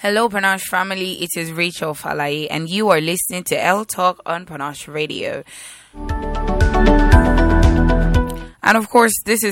Hello, Panache family. It is Rachel Falaye, and you are listening to L Talk on Panache Radio. And of course, this is